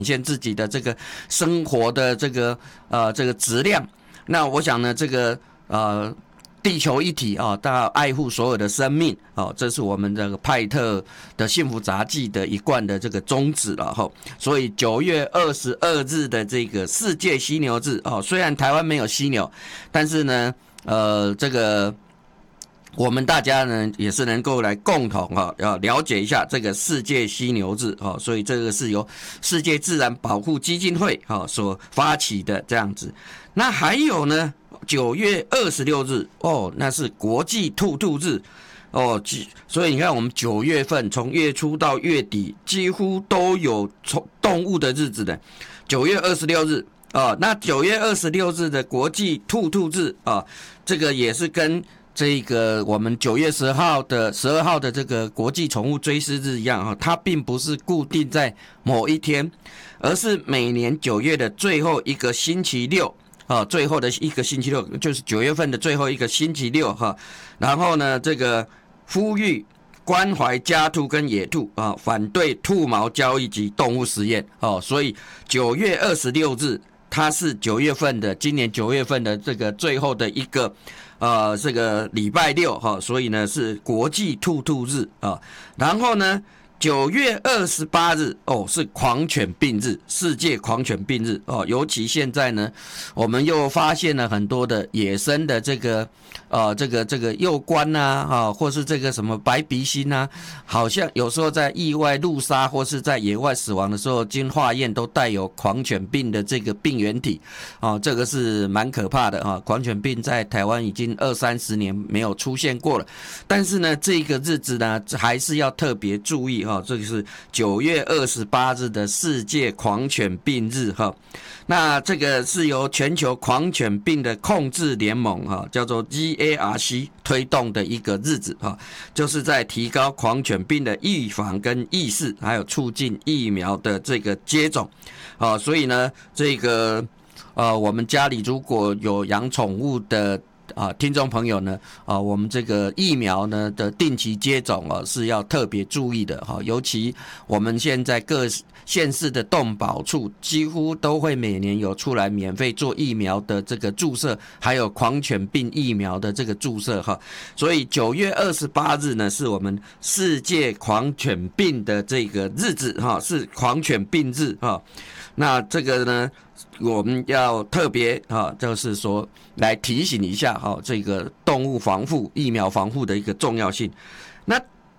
现自己的这个生活的这个质量。那我想呢，这个地球一体啊，大家爱护所有的生命哦，这是我们这个派特的幸福杂技的一贯的这个宗旨了哈。所以9月22日的这个世界犀牛日哦，虽然台湾没有犀牛，但是呢，这个我们大家呢也是能够来共同要了解一下这个世界犀牛日哦，所以这个是由世界自然保护基金会所发起的这样子。那还有呢，9月26日哦，那是国际兔兔日哦，所以你看我们9月份从月初到月底几乎都有动物的日子的。9月26日啊，那9月26日的国际兔兔日啊，这个也是跟这个我们9月12号的这个国际宠物追思日一样，它并不是固定在某一天，而是每年9月的最后一个星期六。最后的一个星期六就是9月份的最后一个星期六哈。然后呢，这个呼吁关怀家兔跟野兔啊，反对兔毛交易及动物实验哦。所以9月26日它是今年9月份的这个最后的一个这个礼拜六哈，所以呢是国际兔兔日啊。然后呢，9月28日哦，是狂犬病日，世界狂犬病日哦。尤其现在呢，我们又发现了很多的野生的这个幼獾啊，或是这个什么白鼻心啊，好像有时候在意外路杀或是在野外死亡的时候，经化验都带有狂犬病的这个病原体哦，这个是蛮可怕的啊。狂犬病在台湾已经20-30年没有出现过了，但是呢，这个日子呢还是要特别注意。这个是9月28日的世界狂犬病日哈。那这个是由全球狂犬病的控制联盟叫做 GARC 推动的一个日子就是在提高狂犬病的预防跟意识，还有促进疫苗的这个接种所以呢，这个我们家里如果有养宠物的听众朋友呢，我们这个疫苗呢的定期接种是要特别注意的尤其我们现在各县市的动保处几乎都会每年有出来免费做疫苗的这个注射，还有狂犬病疫苗的这个注射所以9月28日呢是我们世界狂犬病的这个日子是狂犬病日那这个呢，我们要特别就是说来提醒一下这个动物防护、疫苗防护的一个重要性。那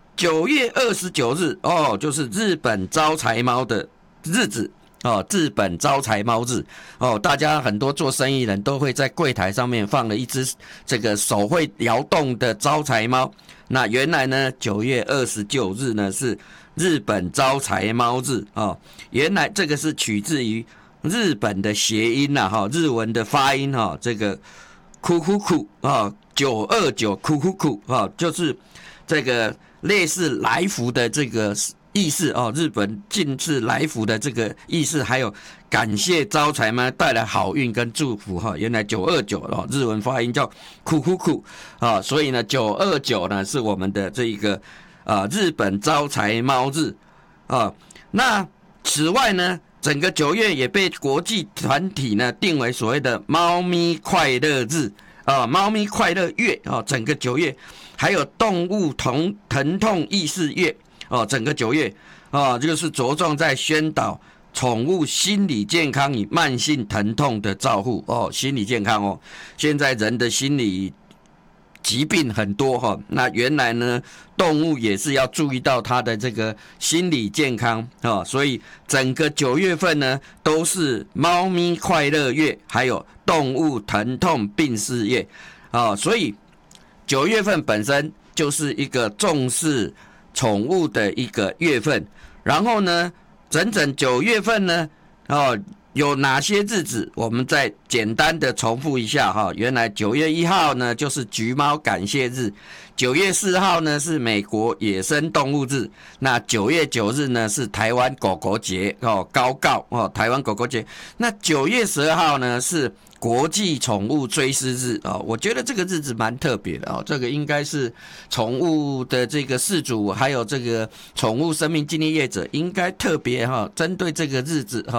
9月29日就是日本招财猫的日子日本招财猫日大家很多做生意人都会在柜台上面放了一只这个手会摇动的招财猫。那原来呢9月29日呢是日本招财猫日原来这个是取自于日本的谐音日文的发音这个哭哭哭929哭哭哭就是这个类似来福的这个意思日本近似来福的这个意思，还有感谢招财猫带来好运跟祝福原来929日文发音叫哭哭哭所以呢929呢是我们的这个日本招财猫日那此外呢，整个9月也被国际团体呢定为所谓的猫咪快乐日猫咪快乐月整个9月还有动物疼痛意识月整个9月就是着重在宣导宠物心理健康与慢性疼痛的照护心理健康现在人的心理疾病很多那原来呢动物也是要注意到它的这个心理健康所以整个9月份呢都是猫咪快乐月，还有动物疼痛病逝月所以9月份本身就是一个重视宠物的一个月份。然后呢整整9月份呢有哪些日子我们再简单的重复一下原来9月1号呢就是橘猫感谢日，9月4号呢是美国野生动物日，那9月9日呢是台湾狗狗节高告台湾狗狗节，那9月12号呢是国际宠物追思日我觉得这个日子蛮特别的这个应该是宠物的这个饲主还有这个宠物生命经历业者应该特别针对这个日子